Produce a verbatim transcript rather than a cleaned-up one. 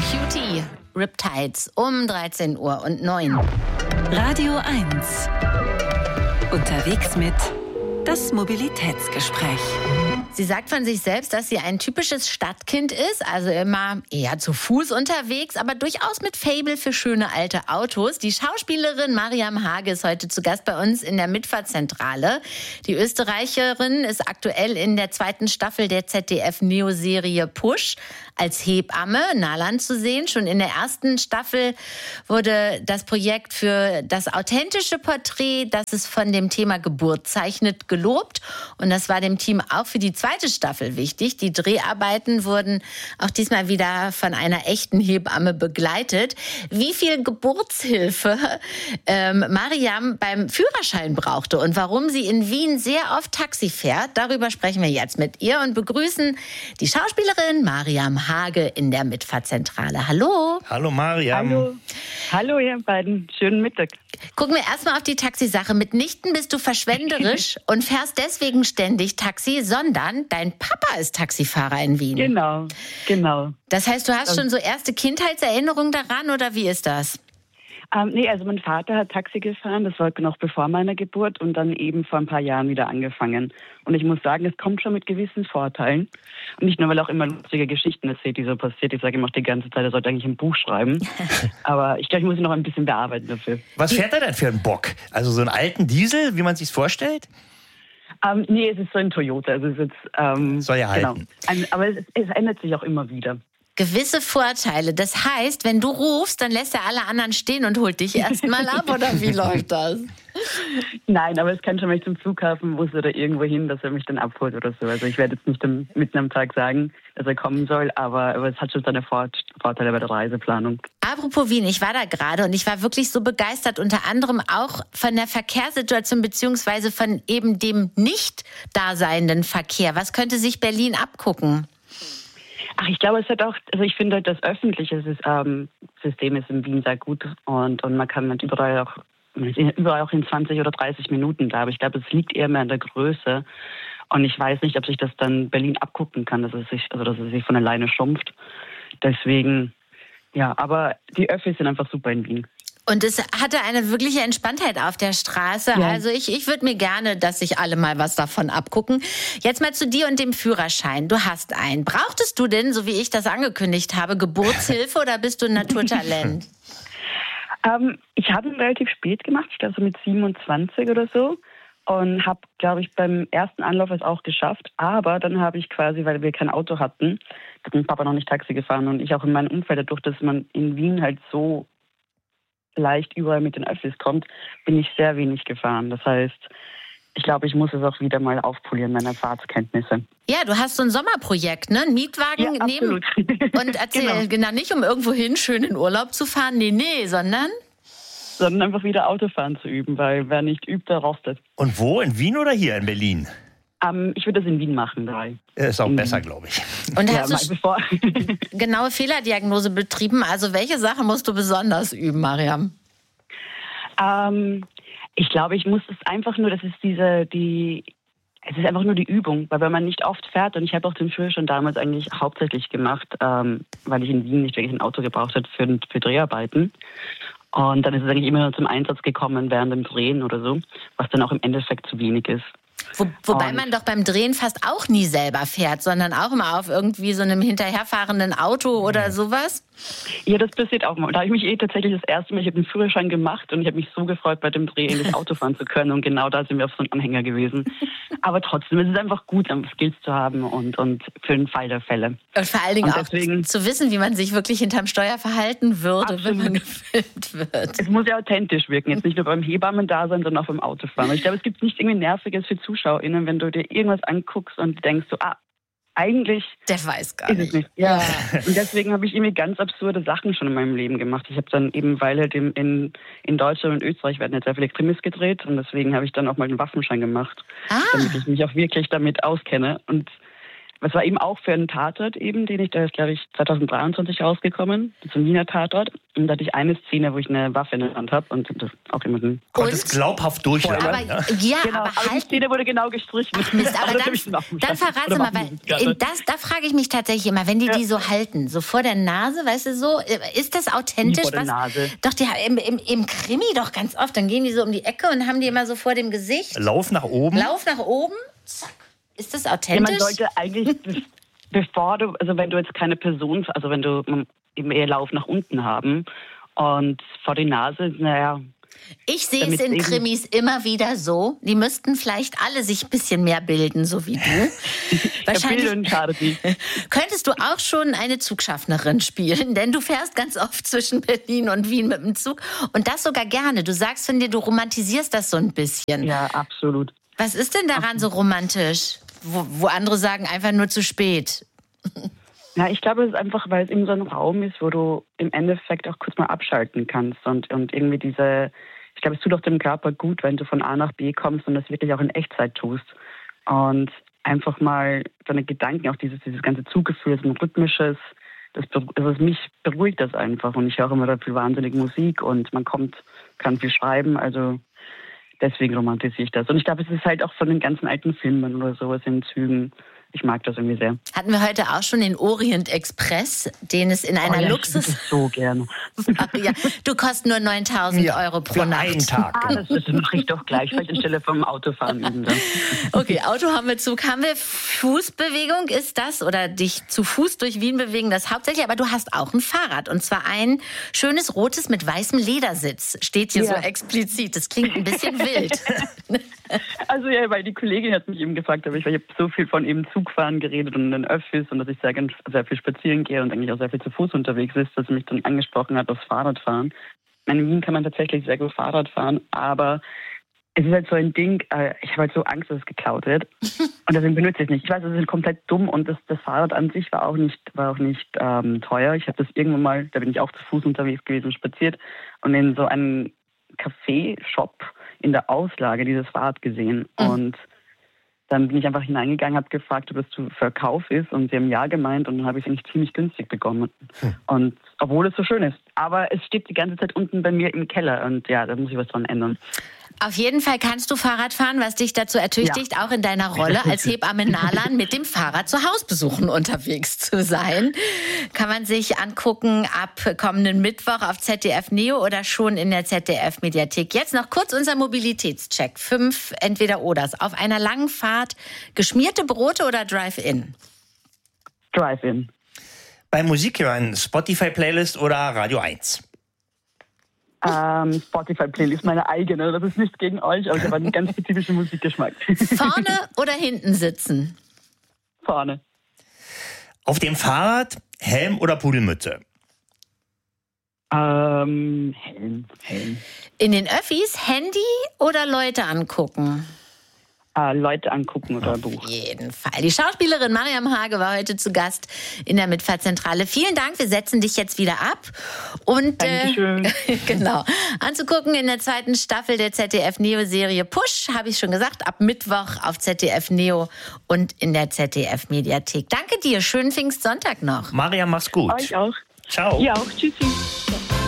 Q T, Riptides um dreizehn Uhr und neun. Radio eins. Unterwegs mit das Mobilitätsgespräch. Sie sagt von sich selbst, dass sie ein typisches Stadtkind ist, also immer eher zu Fuß unterwegs, aber durchaus mit Faible für schöne alte Autos. Die Schauspielerin Mariam Hage ist heute zu Gast bei uns in der Mitfahrzentrale. Die Österreicherin ist aktuell in der zweiten Staffel der Z D F-Neo-Serie Push als Hebamme Nahland zu sehen. Schon in der ersten Staffel wurde das Projekt für das authentische Porträt, das es von dem Thema Geburt zeichnet, gelobt. Und das war dem Team auch für die zweite Staffel wichtig. Die Dreharbeiten wurden auch diesmal wieder von einer echten Hebamme begleitet. Wie viel Geburtshilfe ähm, Mariam beim Führerschein brauchte und warum sie in Wien sehr oft Taxi fährt, darüber sprechen wir jetzt mit ihr und begrüßen die Schauspielerin Mariam Hage in der Mitfahrzentrale. Hallo. Hallo Mariam. Hallo. Hallo ihr beiden. Schönen Mittag. Gucken wir erstmal auf die Taxisache. Mitnichten bist du verschwenderisch und fährst deswegen ständig Taxi, sondern dein Papa ist Taxifahrer in Wien. Genau, genau. Das heißt, du hast schon so erste Kindheitserinnerungen daran oder wie ist das? Ähm, nee, also mein Vater hat Taxi gefahren, das war noch bevor meiner Geburt und dann eben vor ein paar Jahren wieder angefangen. Und ich muss sagen, es kommt schon mit gewissen Vorteilen. Und nicht nur, weil er auch immer lustige Geschichten erzählt, die so passiert. Ich sage ihm auch die ganze Zeit, er sollte eigentlich ein Buch schreiben. Aber ich glaube, ich muss ihn noch ein bisschen bearbeiten dafür. Was fährt er denn für einen Bock? Also so einen alten Diesel, wie man sich's vorstellt? Ähm, nee, es ist so ein Toyota. Also es ist jetzt, ähm, Soll ja halten. Genau. Ein, aber es, es ändert sich auch immer wieder. Gewisse Vorteile. Das heißt, wenn du rufst, dann lässt er alle anderen stehen und holt dich erstmal ab, oder wie läuft das? Nein, aber es kann schon, wenn ich zum Flughafen muss oder irgendwo hin, dass er mich dann abholt oder so. Also ich werde jetzt nicht am, mitten am Tag sagen, dass er kommen soll, aber, aber es hat schon seine Fort- Vorteile bei der Reiseplanung. Apropos Wien, ich war da gerade und ich war wirklich so begeistert, unter anderem auch von der Verkehrssituation beziehungsweise von eben dem nicht daseinenden Verkehr. Was könnte sich Berlin abgucken? Ach, ich glaube, es hat auch, also ich finde, das öffentliche ähm, System ist in Wien sehr gut und, und man kann mit überall auch, überall auch in zwanzig oder dreißig Minuten da. Aber ich glaube, es liegt eher mehr an der Größe. Und ich weiß nicht, ob sich das dann Berlin abgucken kann, dass es sich, also dass es sich von alleine schrumpft. Deswegen, ja, aber die Öffis sind einfach super in Wien. Und es hatte eine wirkliche Entspanntheit auf der Straße. Ja. Also ich, ich würde mir gerne, dass sich alle mal was davon abgucken. Jetzt mal zu dir und dem Führerschein. Du hast einen. Brauchtest du denn, so wie ich das angekündigt habe, Geburtshilfe oder bist du ein Naturtalent? ähm, ich habe ihn relativ spät gemacht, ich glaube so mit siebenundzwanzig oder so. Und habe, glaube ich, beim ersten Anlauf es auch geschafft. Aber dann habe ich quasi, weil wir kein Auto hatten, hat mein Papa noch nicht Taxi gefahren und ich auch in meinem Umfeld, dadurch, dass man in Wien halt so leicht überall mit den Öffis kommt, bin ich sehr wenig gefahren. Das heißt, ich glaube, ich muss es auch wieder mal aufpolieren, meine Fahrtskenntnisse. Ja, du hast so ein Sommerprojekt, ne? Ein Mietwagen ja, nehmen. Und erzähl genau. genau nicht, um irgendwo hin schön in Urlaub zu fahren. Nee, nee, sondern? Sondern einfach wieder Autofahren zu üben, weil wer nicht übt, der rostet. Und wo? In Wien oder hier in Berlin? Um, ich würde das in Wien machen. Drei. Ist auch in besser, glaube ich. Und ja, hast du genaue Fehlerdiagnose betrieben? Also welche Sachen musst du besonders üben, Mariam? Um, ich glaube, ich muss es einfach nur, das ist diese, die, es ist einfach nur die Übung, weil wenn man nicht oft fährt, und ich habe auch den Führerschein damals eigentlich hauptsächlich gemacht, ähm, weil ich in Wien nicht wirklich ein Auto gebraucht habe für, für Dreharbeiten. Und dann ist es eigentlich immer nur zum Einsatz gekommen während dem Drehen oder so, was dann auch im Endeffekt zu wenig ist. Wo, wobei und man doch beim Drehen fast auch nie selber fährt, sondern auch immer auf irgendwie so einem hinterherfahrenden Auto oder ja. sowas? Ja, das passiert auch mal. Da habe ich mich eh tatsächlich das erste Mal, ich habe den Führerschein gemacht und ich habe mich so gefreut, bei dem Dreh endlich Auto fahren zu können und genau da sind wir auf so einem Anhänger gewesen. Aber trotzdem, es ist einfach gut, Skills zu haben und, und für den Fall der Fälle. Und vor allen Dingen auch deswegen, zu wissen, wie man sich wirklich hinterm Steuer verhalten würde, absolut. Wenn man gefilmt wird. Es muss ja authentisch wirken, jetzt nicht nur beim Hebammen-Dasein, sondern auch beim Autofahren. Ich glaube, es gibt nichts irgendwie Nerviges für ZuschauerInnen, wenn du dir irgendwas anguckst und denkst so, ah, eigentlich der weiß gar ist nicht. Es nicht. Ja. Und deswegen habe ich irgendwie ganz absurde Sachen schon in meinem Leben gemacht. Ich habe dann eben, weil halt in, in, in Deutschland und Österreich werden jetzt sehr viele Krimis gedreht und deswegen habe ich dann auch mal einen Waffenschein gemacht, ah. damit ich mich auch wirklich damit auskenne. Und was war eben auch für einen Tatort eben, den ich, der ist glaube ich zwanzig dreiundzwanzig rausgekommen, zum Wiener Tatort. Und da hatte ich eine Szene, wo ich eine Waffe in der Hand habe und das auch jemanden. Konntest glaubhaft durchhalten. Aber, Ja, ja, genau, aber aber die halt. Szene wurde genau gestrichen. Ach Mist, aber dann, dann verrat's mal, weil in das, da frage ich mich tatsächlich immer, wenn die ja. die so halten, so vor der Nase, weißt du so, ist das authentisch? Vor der was? Nase. Doch, die, im, im, im Krimi doch ganz oft, dann gehen die so um die Ecke und haben die immer so vor dem Gesicht. Lauf nach oben. Lauf nach oben, zack. Ist das authentisch? Ja, man sollte eigentlich, bevor du, also wenn du jetzt keine Person, also wenn du eben eher Lauf nach unten haben und vor die Nase, naja. Ich sehe es in Krimis immer wieder so. Die müssten vielleicht alle sich ein bisschen mehr bilden, so wie du. Wahrscheinlich könntest du auch schon eine Zugschaffnerin spielen, denn du fährst ganz oft zwischen Berlin und Wien mit dem Zug und das sogar gerne. Du sagst von dir, du romantisierst das so ein bisschen. Ja, absolut. Was ist denn daran so romantisch, wo, wo andere sagen, einfach nur zu spät? Ja, ich glaube, es ist einfach, weil es eben so ein Raum ist, wo du im Endeffekt auch kurz mal abschalten kannst und, und irgendwie diese, ich glaube, es tut auch dem Körper gut, wenn du von A nach B kommst und das wirklich auch in Echtzeit tust und einfach mal deine Gedanken, auch dieses, dieses ganze Zuggefühl, so ein rhythmisches, das, also mich beruhigt das einfach und ich höre immer dafür wahnsinnig Musik und man kommt, kann viel schreiben, also deswegen romantisiere ich das. Und ich glaube, es ist halt auch von den ganzen alten Filmen oder sowas in Zügen. Ich mag das irgendwie sehr. Hatten wir heute auch schon den Orient Express, den es in einer oh ja, Luxus... Ich so gerne. Ach, ja. Du kostet nur neuntausend ja, Euro pro für Nacht. einen Tag. Ah, das, das mache ich doch gleich, vielleicht anstelle vom Autofahren üben dann. Okay, Auto haben wir, Zug haben wir. Fußbewegung ist das, oder dich zu Fuß durch Wien bewegen, das hauptsächlich. Aber du hast auch ein Fahrrad, und zwar ein schönes rotes mit weißem Ledersitz. Steht hier ja. so explizit. Das klingt ein bisschen wild. Also ja, weil die Kollegin hat mich eben gefragt, aber ich, ich habe so viel von eben Zugfahren geredet und den Öffis und dass ich sehr, sehr viel spazieren gehe und eigentlich auch sehr viel zu Fuß unterwegs ist, dass sie mich dann angesprochen hat aufs Fahrradfahren. In Wien kann man tatsächlich sehr gut Fahrrad fahren, aber es ist halt so ein Ding, äh, ich habe halt so Angst, dass es geklaut wird und deswegen benutze ich es nicht. Ich weiß, es ist komplett dumm und das, das Fahrrad an sich war auch nicht, war auch nicht ähm, teuer. Ich habe das irgendwann mal, da bin ich auch zu Fuß unterwegs gewesen, spaziert und in so einem Café-Shop in der Auslage dieses Fahrrad gesehen mhm. und dann bin ich einfach hineingegangen, habe gefragt, ob es zu Verkauf ist und sie haben ja gemeint und dann habe ich es eigentlich ziemlich günstig bekommen. Hm. Und obwohl es so schön ist. Aber es steht die ganze Zeit unten bei mir im Keller und ja, da muss ich was dran ändern. Auf jeden Fall kannst du Fahrrad fahren, was dich dazu ertüchtigt, ja. auch in deiner Rolle als Hebamme Nahlan mit dem Fahrrad zu Hausbesuchen unterwegs zu sein. Kann man sich angucken ab kommenden Mittwoch auf Z D F Neo oder schon in der Z D F-Mediathek. Jetzt noch kurz unser Mobilitätscheck. Fünf Entweder-Oders. Auf einer langen Fahrt geschmierte Brote oder Drive-In? Drive-In. Bei Musik hören Spotify-Playlist oder Radio eins? Ähm, Spotify-Playlist, meine eigene. Das ist nichts gegen euch, aber ich habe einen ganz spezifischen Musikgeschmack. Vorne oder hinten sitzen? Vorne. Auf dem Fahrrad Helm oder Pudelmütze? Ähm, Helm, Helm. In den Öffis Handy oder Leute angucken? Äh, Leute angucken oder Buch. Auf jeden Fall. Die Schauspielerin Mariam Hage war heute zu Gast in der Mitfahrzentrale. Vielen Dank, wir setzen dich jetzt wieder ab. Und Dankeschön. Äh, genau, anzugucken in der zweiten Staffel der Z D F-Neo-Serie Push, habe ich schon gesagt, ab Mittwoch auf Z D F Neo und in der Z D F-Mediathek. Danke dir, schönen Pfingstsonntag noch. Mariam, mach's gut. Euch auch. Ciao. Ja auch, tschüssi.